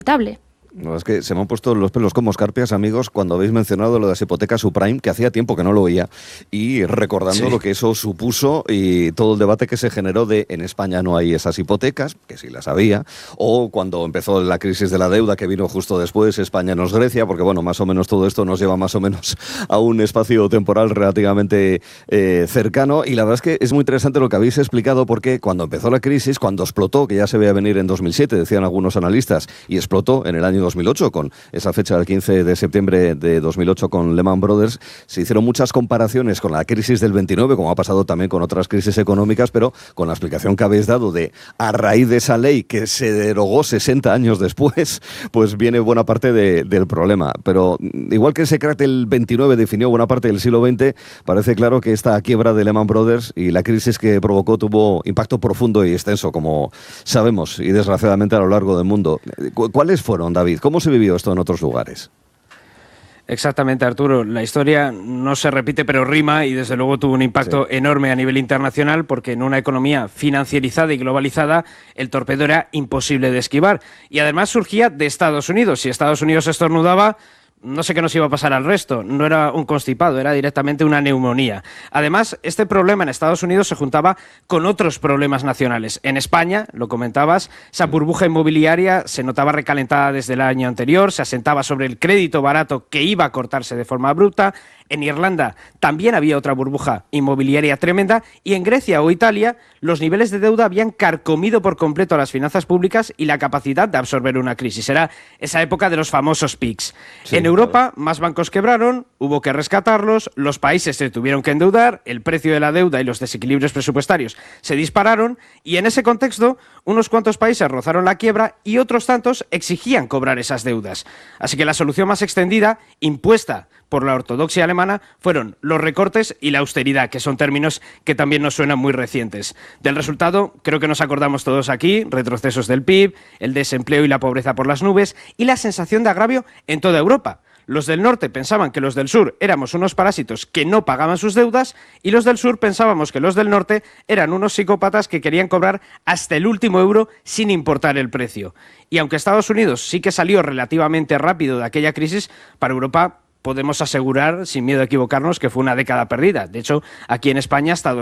No, es que se me han puesto los pelos como escarpias, amigos, cuando habéis mencionado lo de las hipotecas subprime, que hacía tiempo que no lo oía, y recordando lo que eso supuso y todo el debate que se generó de en España no hay esas hipotecas, que sí las había, o cuando empezó la crisis de la deuda que vino justo después, España no es Grecia, porque bueno, más o menos todo esto nos lleva más o menos a un espacio temporal relativamente cercano, y la verdad es que es muy interesante lo que habéis explicado, porque cuando empezó la crisis, cuando explotó, que ya se veía venir en 2007, decían algunos analistas, y explotó en el año 2008, con esa fecha del 15 de septiembre de 2008 con Lehman Brothers, se hicieron muchas comparaciones con la crisis del 29, como ha pasado también con otras crisis económicas, pero con la explicación que habéis dado de a raíz de esa ley que se derogó 60 años después, pues viene buena parte del problema. Pero igual que ese crack del 29 definió buena parte del siglo XX, parece claro que esta quiebra de Lehman Brothers y la crisis que provocó tuvo impacto profundo y extenso, como sabemos, y desgraciadamente a lo largo del mundo. ¿Cuáles fueron, David? ¿Cómo se vivió esto en otros lugares? Exactamente, Arturo. La historia no se repite, pero rima, y desde luego tuvo un impacto enorme a nivel internacional, porque en una economía financierizada y globalizada el torpedo era imposible de esquivar. Y además surgía de Estados Unidos. Si Estados Unidos estornudaba, no sé qué nos iba a pasar al resto. No era un constipado, era directamente una neumonía. Además, este problema en Estados Unidos se juntaba con otros problemas nacionales. En España, lo comentabas, esa burbuja inmobiliaria se notaba recalentada desde el año anterior, se asentaba sobre el crédito barato que iba a cortarse de forma abrupta. En Irlanda también había otra burbuja inmobiliaria tremenda, y en Grecia o Italia los niveles de deuda habían carcomido por completo a las finanzas públicas y la capacidad de absorber una crisis. Era esa época de los famosos PICs. Sí, en Europa, más bancos quebraron, hubo que rescatarlos, los países se tuvieron que endeudar, el precio de la deuda y los desequilibrios presupuestarios se dispararon, y en ese contexto unos cuantos países rozaron la quiebra y otros tantos exigían cobrar esas deudas. Así que la solución más extendida, impuesta por la ortodoxia alemana, fueron los recortes y la austeridad, que son términos que también nos suenan muy recientes. Del resultado, creo que nos acordamos todos aquí: retrocesos del PIB, el desempleo y la pobreza por las nubes, y la sensación de agravio en toda Europa. Los del norte pensaban que los del sur éramos unos parásitos que no pagaban sus deudas, y los del sur pensábamos que los del norte eran unos psicópatas que querían cobrar hasta el último euro sin importar el precio. Y aunque Estados Unidos sí que salió relativamente rápido de aquella crisis, para Europa podemos asegurar, sin miedo a equivocarnos, que fue una década perdida. De hecho, aquí en España hasta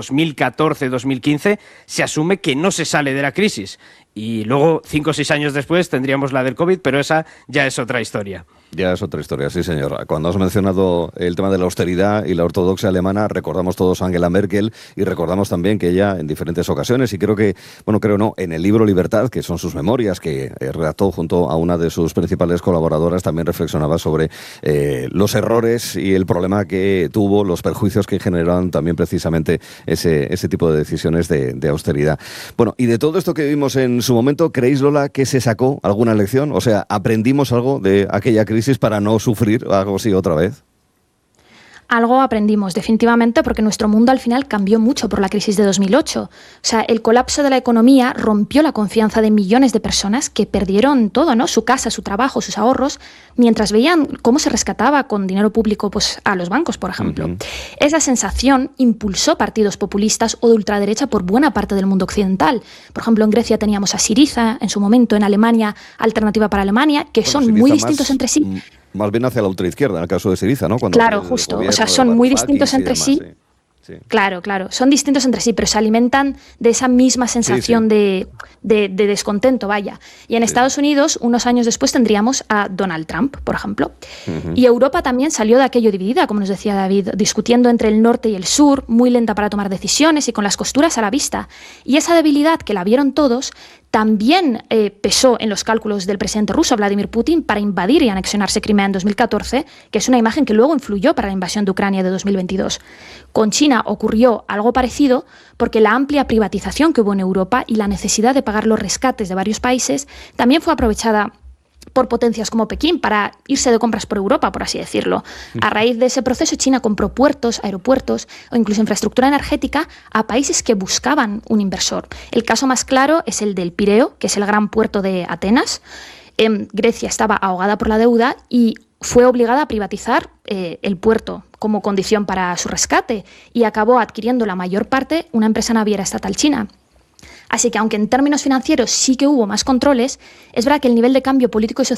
2014-2015 se asume que no se sale de la crisis. Y luego, 5 o 6 años después, tendríamos la del COVID, pero esa ya es otra historia. Ya es otra historia, sí, señor. Cuando has mencionado el tema de la austeridad y la ortodoxia alemana, recordamos todos a Angela Merkel, y recordamos también que ella en diferentes ocasiones, y creo que, en el libro Libertad, que son sus memorias, que redactó junto a una de sus principales colaboradoras, también reflexionaba sobre los errores y el problema que tuvo, los perjuicios que generaron también precisamente ese tipo de decisiones de austeridad. Bueno, y de todo esto que vimos en su momento, ¿creéis, Lola, que se sacó alguna lección? O sea, ¿aprendimos algo de aquella crisis para no sufrir algo así otra vez? Algo aprendimos, definitivamente, porque nuestro mundo al final cambió mucho por la crisis de 2008. O sea, el colapso de la economía rompió la confianza de millones de personas que perdieron todo, ¿no? Su casa, su trabajo, sus ahorros, mientras veían cómo se rescataba con dinero público pues, a los bancos, por ejemplo. Uh-huh. Esa sensación impulsó partidos populistas o de ultraderecha por buena parte del mundo occidental. Por ejemplo, en Grecia teníamos a Syriza, en su momento, en Alemania, Alternativa para Alemania, que son Syriza muy distintos entre sí. Más bien hacia la ultraizquierda, en el caso de Syriza, ¿no? Claro, justo. O sea, son muy distintos entre sí. Sí. Claro, son distintos entre sí, pero se alimentan de esa misma sensación de descontento, vaya. Y en Estados Unidos, unos años después, tendríamos a Donald Trump, por ejemplo. Uh-huh. Y Europa también salió de aquello dividida, como nos decía David, discutiendo entre el norte y el sur, muy lenta para tomar decisiones y con las costuras a la vista. Y esa debilidad, que la vieron todos, también pesó en los cálculos del presidente ruso Vladimir Putin para invadir y anexionarse Crimea en 2014, que es una imagen que luego influyó para la invasión de Ucrania de 2022. Con China ocurrió algo parecido, porque la amplia privatización que hubo en Europa y la necesidad de pagar los rescates de varios países también fue aprovechada por potencias como Pekín para irse de compras por Europa, por así decirlo. A raíz de ese proceso, China compró puertos, aeropuertos o incluso infraestructura energética a países que buscaban un inversor. El caso más claro es el del Pireo, que es el gran puerto de Atenas. Grecia estaba ahogada por la deuda y fue obligada a privatizar el puerto como condición para su rescate, y acabó adquiriendo la mayor parte una empresa naviera estatal china. Así que aunque en términos financieros sí que hubo más controles, es verdad que el nivel de cambio político y social